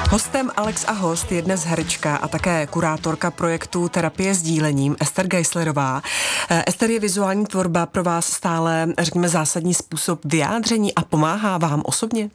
Hostem Alex a host je dnes herečka a také kurátorka projektu Terapie sdílením Ester Geislerová. Ester, je vizuální tvorba pro vás stále, řekněme, zásadní způsob vyjádření a pomáhá vám osobně?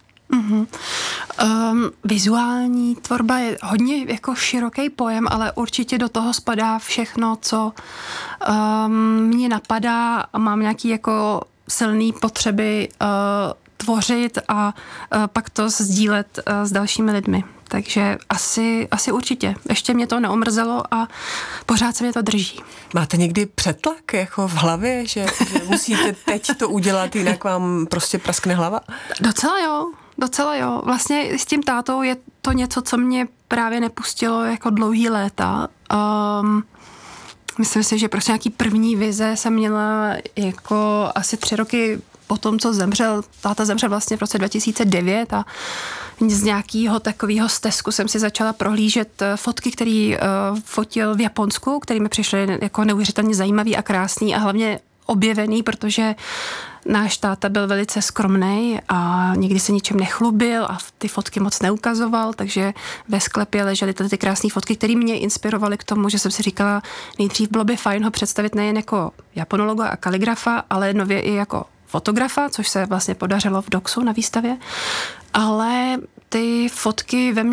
Vizuální tvorba je hodně jako široký pojem, ale určitě do toho spadá všechno, co mě napadá a mám nějaký jako silný potřeby tvořit a pak to sdílet s dalšími lidmi. Takže asi určitě. Ještě mě to neomrzelo a pořád se mě to drží. Máte někdy přetlak jako v hlavě, že musíte teď to udělat, jinak vám prostě praskne hlava? Docela jo. Vlastně s tím tátou je to něco, co mě právě nepustilo jako dlouhý léta. Myslím si, že prostě nějaký první vize jsem měla jako asi 3 roky po tom, co zemřel. Táta zemřel vlastně v roce 2009 a z nějakého takového stesku jsem si začala prohlížet fotky, které fotil v Japonsku, které mi přišly jako neuvěřitelně zajímavý a krásný a hlavně objevený, protože náš táta byl velice skromnej a nikdy se ničem nechlubil a ty fotky moc neukazoval, takže ve sklepě ležely ty krásné fotky, které mě inspirovaly k tomu, že jsem si říkala, nejdřív bylo by fajn ho představit nejen jako japonologa a kaligrafa, ale nově i jako fotografa, což se vlastně podařilo v Doxu na výstavě, ale ty fotky ve mně